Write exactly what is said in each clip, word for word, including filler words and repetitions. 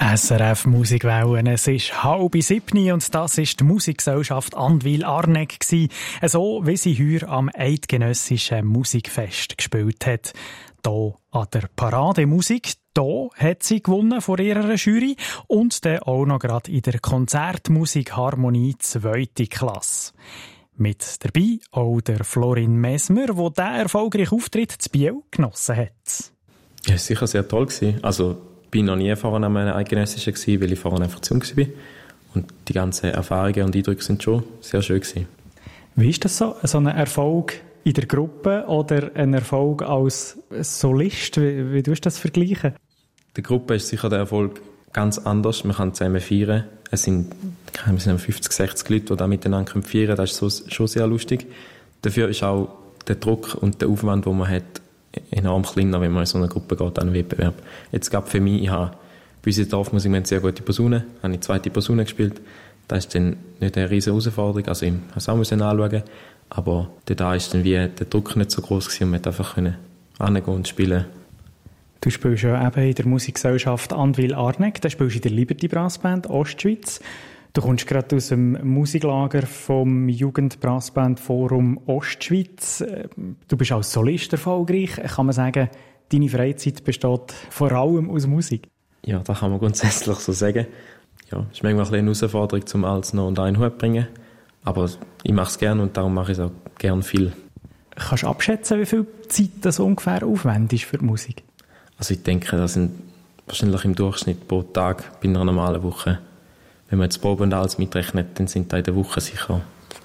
S R F Musikwellen, es ist halb sieben und das ist die Musikgesellschaft Andwil-Arnegg gsi, so wie sie heuer am Eidgenössischen Musikfest gespielt hat. Hier an der Parademusik, hier hat sie gewonnen vor ihrer Jury und dann auch noch gerade in der Konzertmusik Harmonie zweite Klasse. Mit dabei auch der Florin Mesmer, der diesen erfolgreichen Auftritt zu Biel genossen hat. Ja, es war sicher sehr toll. Also, ich war noch nie vorher an einem Eidgenössischen, weil ich vorher einfach zu jung war. Und die ganzen Erfahrungen und Eindrücke sind schon sehr schön gewesen. Wie ist das so? So ein Erfolg in der Gruppe oder ein Erfolg als Solist? Wie, wie tust du das vergleichen? In der Gruppe ist sicher der Erfolg ganz anders. Man kann zusammen feiern. Es sind, wir sind fünfzig, sechzig Leute, die da miteinander feiern können. Das ist so, schon sehr lustig. Dafür ist auch der Druck und der Aufwand, den man hat, enorm kleiner, wenn man in so einer Gruppe geht, an einen Wettbewerb. Jetzt gab für mich, ich habe bei unserer Dorfmusik eine sehr gute Posaune, habe ich zweite Posaune gespielt. Das ist dann nicht eine riesige Herausforderung, also ich musste es auch anschauen, aber da ist dann wie der Druck nicht so groß gewesen und man konnte einfach hingehen und spielen. Du spielst ja eben in der Musikgesellschaft Andwil-Arnegg, da spielst du in der Liberty Brassband Ostschweiz. Du kommst gerade aus dem Musiklager vom Jugendbrassband Forum Ostschweiz. Du bist als Solist erfolgreich. Kann man sagen, deine Freizeit besteht vor allem aus Musik? Ja, das kann man grundsätzlich so sagen. Ja, es ist manchmal eine Herausforderung, um alles noch unter einen Hut zu bringen. Aber ich mache es gerne und darum mache ich es auch gerne viel. Kannst du abschätzen, wie viel Zeit das ungefähr aufwendest für die Musik? Also ich denke, das sind wahrscheinlich im Durchschnitt pro Tag bei einer normalen Woche. Wenn man jetzt Probe und alles mitrechnet, dann sind da in der Woche sicher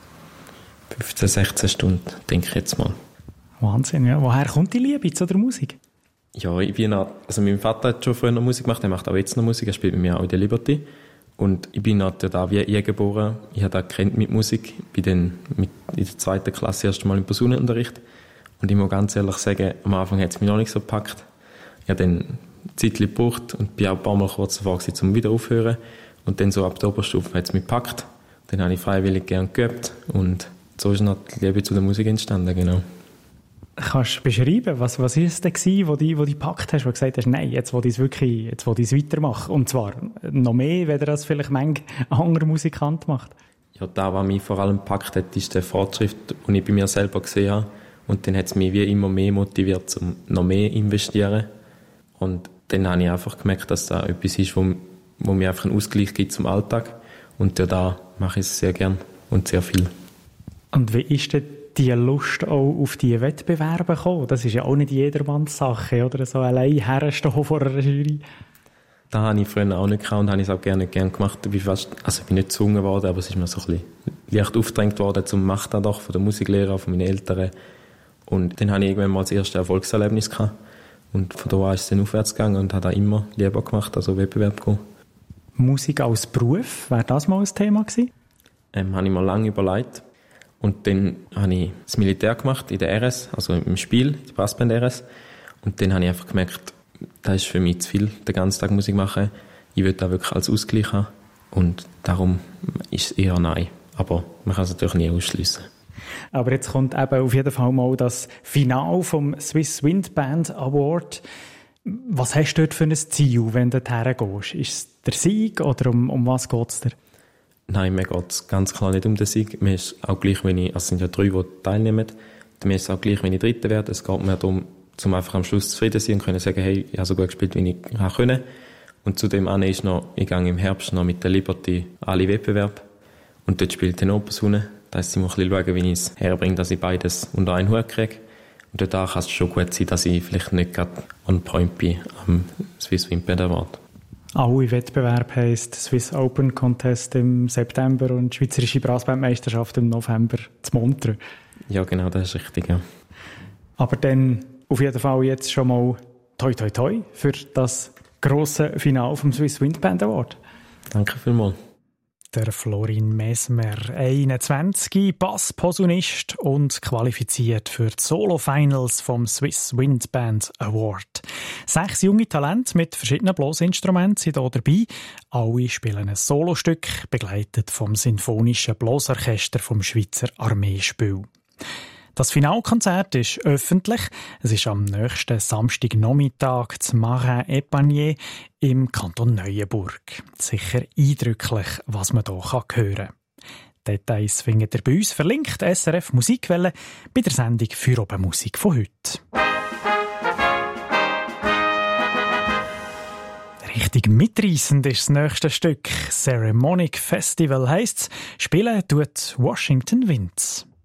fünfzehn, sechzehn Stunden, denke ich jetzt mal. Wahnsinn, ja. Woher kommt die Liebe zu der Musik? Ja, ich bin auch, also mein Vater hat schon früher noch Musik gemacht, er macht auch jetzt noch Musik, er spielt mit mir auch in der Liberty. Und ich bin natürlich da wie ihr geboren. Ich habe auch gekannt mit Musik. Ich bin dann mit in der zweiten Klasse erst mal im Posaunenunterricht. Und ich muss ganz ehrlich sagen, am Anfang hat es mich noch nicht so gepackt. Ich habe dann ein Zeitchen gebraucht und bin auch ein paar Mal kurz davor gewesen, um wieder aufzuhören. Und dann so ab der Oberstufe hat es mich gepackt. Dann habe ich freiwillig gern geübt. Und so ist noch die Liebe zu der Musik entstanden, genau. Kannst du beschreiben, was, was ist es denn gewesen, wo du, wo du gepackt hast, wo du gesagt hast, nein, jetzt will ich es wirklich, jetzt will ich es weitermachen. Und zwar noch mehr, wenn das vielleicht manch anderer Musikant macht. Ja, da, was mich vor allem gepackt hat, ist der Fortschritt, den ich bei mir selber gesehen habe. Und dann hat es mich wie immer mehr motiviert, um noch mehr zu investieren. Und dann habe ich einfach gemerkt, dass da etwas ist, wo, wo mir einfach einen Ausgleich gibt zum Alltag. Und da mache ich es sehr gern und sehr viel. Und wie ist denn die Lust auch auf die Wettbewerbe gekommen? Das ist ja auch nicht jedermanns Sache, oder? So allein herstehen vor einer Jury. Das habe ich früher auch nicht gehabt und habe ich es auch gerne, gerne gemacht. Ich bin, fast, also ich bin nicht gezwungen worden, aber es ist mir so ein bisschen leicht aufgedrängt worden, zum Mach da doch von der Musiklehrer, von meinen Eltern. Und dann habe ich irgendwann mal das erste Erfolgserlebnis gehabt. Und von da an ist es dann aufwärts gegangen und habe auch immer lieber gemacht, also Wettbewerb gehen. Musik als Beruf, wäre das mal ein Thema gewesen? Ähm, habe ich mir lange überlegt. Und dann habe ich das Militär gemacht, in der R S, also im Spiel, die Brassband R S. Und dann habe ich einfach gemerkt, das ist für mich zu viel, den ganzen Tag Musik machen. Ich will das wirklich als Ausgleich haben. Und darum ist es eher nein. Aber man kann es natürlich nie ausschliessen. Aber jetzt kommt eben auf jeden Fall mal das Finale vom Swiss Wind Band Award. Was hast du dort für ein Ziel, wenn du dorthin gehst? Ist es der Sieg oder um, um was geht es dir? Nein, mir geht es ganz klar nicht um den Sieg. Mir ist auch gleich, wenn ich, also es sind ja drei, die teilnehmen, mir ist es auch gleich, wenn ich Dritter werde. Es geht mir darum, zum einfach am Schluss zufrieden sein und können sagen, hey, ich habe so gut gespielt, wie ich konnte. Und zudem an ist noch, ich gehe im Herbst noch mit der Liberty alle Wettbewerbe. Und dort spielt Tenorposaune. Das heisst, ich muss ein bisschen schauen, wie ich es herbringe, dass ich beides unter einen Hut kriege. Und dort kann es schon gut sein, dass ich vielleicht nicht gerade on point bin am Swiss Wind Band Award. Alle Wettbewerbe heisst Swiss Open Contest im September und Schweizerische Brassbandmeisterschaft im November zu Montreux. Ja, genau, das ist richtig, ja. Aber dann auf jeden Fall jetzt schon mal toi toi toi für das grosse Finale vom Swiss Wind Band Award. Danke vielmals. Der Florin Mesmer, einundzwanzig, Bassposaunist und qualifiziert für die Solo-Finals vom Swiss Wind Band Award. Sechs junge Talente mit verschiedenen Blosinstrumenten sind hier dabei. Alle spielen ein Solostück, begleitet vom Sinfonischen Blosorchester vom Schweizer Armeespiel. Das Finalkonzert ist öffentlich. Es ist am nächsten Samstagnachmittag zu Marin-Epagnier im Kanton Neuenburg. Sicher eindrücklich, was man hier hören kann. Details findet ihr bei uns verlinkt, S R F Musikwelle, bei der Sendung «Für oben Musik» von heute. Richtig mitreissend ist das nächste Stück. Ceremonic Festival heisst's. Spielen tut Washington Winds.